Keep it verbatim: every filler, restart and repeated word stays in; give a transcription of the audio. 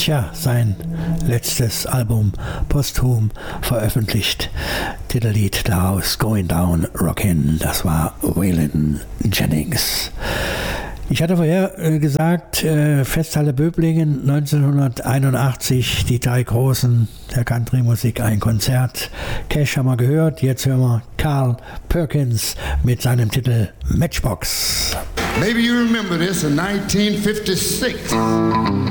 Tja, sein letztes Album posthum veröffentlicht. Titellied daraus Going Down Rockin', das war Waylon Jennings. Ich hatte vorher äh, gesagt, äh, Festhalle Böblingen neunzehnhunderteinundachtzig, die drei Großen der Country-Musik, ein Konzert. Cash haben wir gehört, jetzt hören wir Carl Perkins mit seinem Titel Matchbox. Maybe you remember this in nineteen fifty-six.